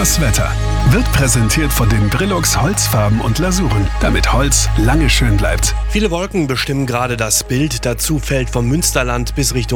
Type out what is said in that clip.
Das Wetter wird präsentiert von den Brilux Holzfarben und Lasuren, damit Holz lange schön bleibt. Viele Wolken bestimmen gerade das Bild. Dazu fällt vom Münsterland bis Richtung